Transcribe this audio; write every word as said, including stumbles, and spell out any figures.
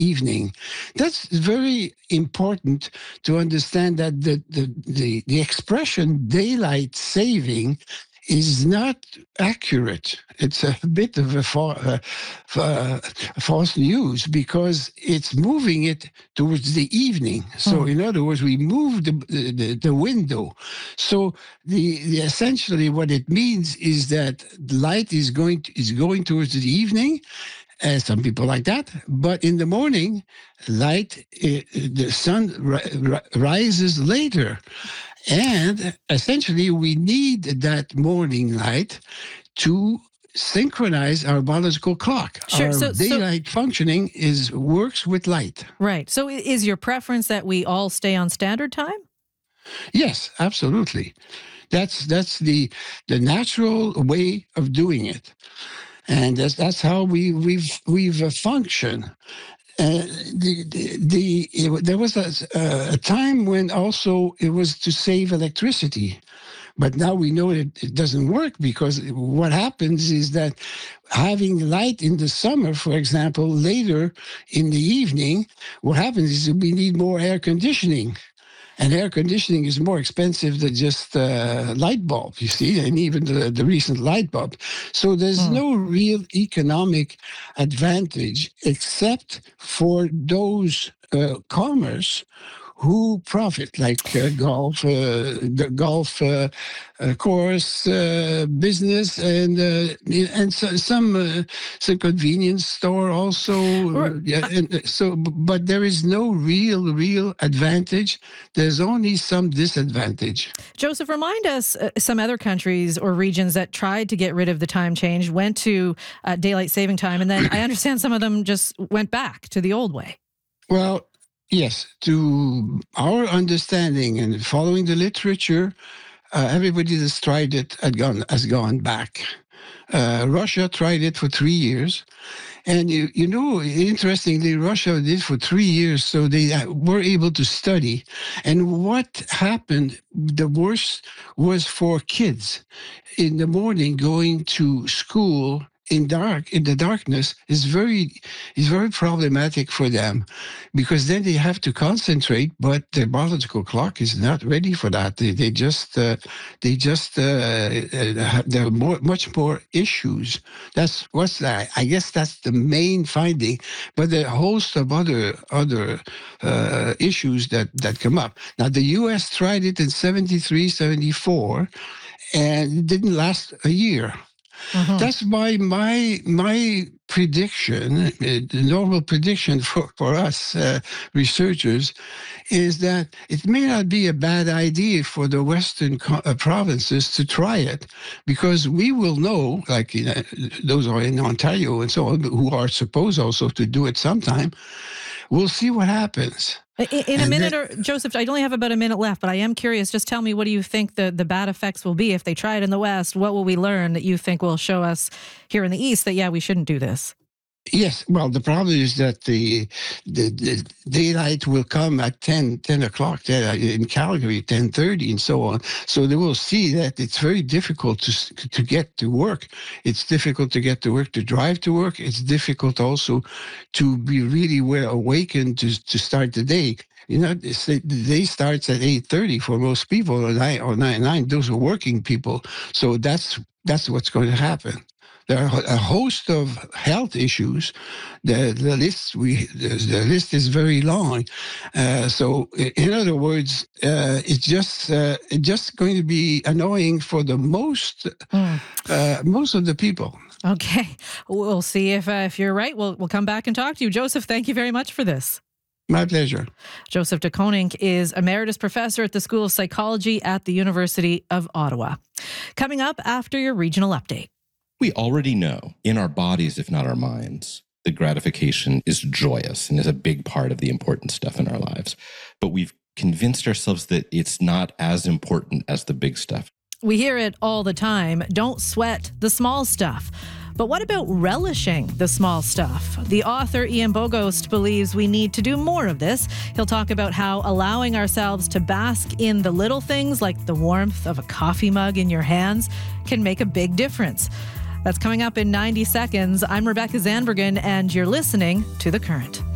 evening. That's very important to understand that the, the, the, the expression daylight saving is not accurate. It's a bit of a fa- uh, fa- false news because it's moving it towards the evening. So, Hmm. in other words, we move the, the, the window. So, the, the essentially what it means is that light is going to, is going towards the evening. Uh, some people like that, but in the morning, light, uh, the sun ri- ri- rises later. And essentially, we need that morning light to synchronize our biological clock. Sure. Our So, so daylight functioning is works with light. right. So, i- is your preference that we all stay on standard time? Yes, absolutely. That's that's the the natural way of doing it, and that's that's how we we've we've uh, functioned. Uh, the, the, the it, there was a, a time when also it was to save electricity, but now we know it, it doesn't work because what happens is that having light in the summer, for example, later in the evening, what happens is we need more air conditioning. And air conditioning is more expensive than just uh, light bulb, you see, and even the, the recent light bulb. So there's Hmm. no real economic advantage except for those uh, commerce who profit, like uh, golf, uh, the golf uh, uh, course uh, business, and uh, and so, some uh, some convenience store also. R- Uh, yeah, and uh, so, b- but there is no real real advantage. There's only some disadvantage. Joseph, remind us uh, some other countries or regions that tried to get rid of the time change, went to uh, daylight saving time, and then I understand some of them just went back to the old way. Well, yes, to our understanding and following the literature, uh, everybody that's tried it had gone, has gone back. Uh, Russia tried it for three years. And you, you know, interestingly, Russia did for three years, so they uh, were able to study. And what happened, the worst was for kids in the morning going to school in dark in the darkness is very is very problematic for them because then they have to concentrate, but their biological clock is not ready for that. They, they just uh, they just uh, uh, there are more much more issues. That's what's that? I guess that's the main finding, but there are a host of other other uh, issues that that come up. Now the U S tried it in seventy-three, seventy-four, and it didn't last a year. Hmm. That's why my my prediction, uh, the normal prediction for, for us uh, researchers, is that it may not be a bad idea for the Western co- uh, provinces to try it, because we will know, like you know, those are in Ontario and so on, who are supposed also to do it sometime. We'll see what happens. In, in a And minute, then, or Joseph, I only have about a minute left, but I am curious. Just tell me, what do you think the, the bad effects will be if they try it in the West? What will we learn that you think will show us here in the East that, yeah, we shouldn't do this? yes, well, the problem is that the, the, the daylight will come at ten, ten o'clock there in Calgary, ten thirty, and so on. So they will see that it's very difficult to s- to get to work. It's difficult to get to work, to drive to work. It's difficult also to be really well awakened to to start the day. You know, it's- the day starts at eight thirty for most people, or nine or nine nine. Those are working people. So that's that's what's going to happen. There are a host of health issues. The the list we the, the list is very long. Uh, so i- in other words, uh, it's just uh, it's just going to be annoying for the most Hmm. uh, most of the people. Okay, we'll see if uh, if you're right. We'll we'll come back and talk to you, Joseph. Thank you very much for this. My pleasure. Joseph de Koning is emeritus professor at the School of Psychology at the University of Ottawa. Coming up after your regional update. We already know in our bodies, if not our minds, that gratification is joyous and is a big part of the important stuff in our lives. But we've convinced ourselves that it's not as important as the big stuff. We hear it all the time. Don't sweat the small stuff. But what about relishing the small stuff? The author Ian Bogost believes we need to do more of this. He'll talk about how allowing ourselves to bask in the little things, like the warmth of a coffee mug in your hands, can make a big difference. That's coming up in ninety seconds. I'm Rebecca Zandbergen, and you're listening to The Current.